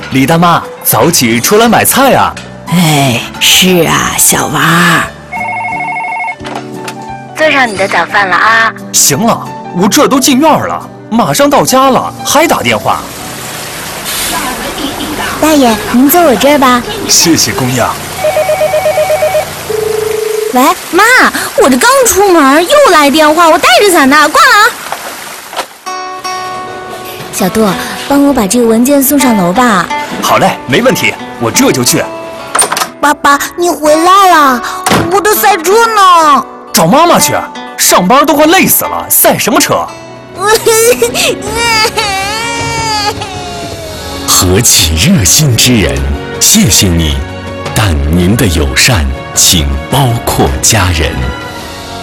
李大妈，早起出来买菜啊？ 哎，是啊，小娃儿。 做上你的早饭了啊！ 行了，我这都进院了，马上到家了，还打电话。 大爷，您坐我这儿吧。 谢谢姑娘。 喂，妈，我这刚出门又来电话，我带着伞呢，挂了啊。小杜，帮我把这个文件送上楼吧。 好嘞，没问题，我这就去。 爸爸，你回来了，我的赛车呢？ 找妈妈去，上班都快累死了，赛什么车？ 何其热心之人，谢谢你，但您的友善请包括家人。